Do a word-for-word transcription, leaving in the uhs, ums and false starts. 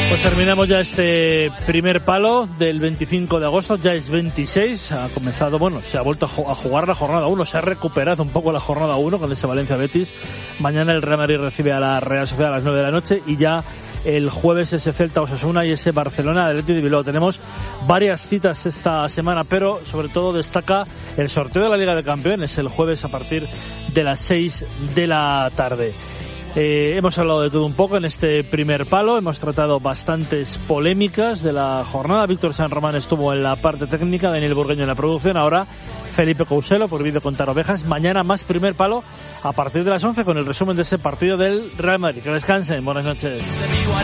Pues terminamos ya este primer palo del veinticinco de agosto, ya es veintiséis, ha comenzado, bueno, se ha vuelto a jugar la jornada uno, se ha recuperado un poco la jornada uno con ese Valencia Betis. Mañana el Real Madrid recibe a la Real Sociedad a las nueve de la noche y ya el jueves ese Celta Osasuna y ese Barcelona Athletic de Bilbao. Tenemos varias citas esta semana, pero sobre todo destaca el sorteo de la Liga de Campeones el jueves a partir de las seis de la tarde. Eh, hemos hablado de todo un poco en este primer palo, hemos tratado bastantes polémicas de la jornada. Víctor San Román estuvo en la parte técnica, Daniel Burgueño en la producción, ahora Felipe Couselo por Vídeo Contar Ovejas. Mañana más primer palo a partir de las once con el resumen de ese partido del Real Madrid. Que descansen, buenas noches.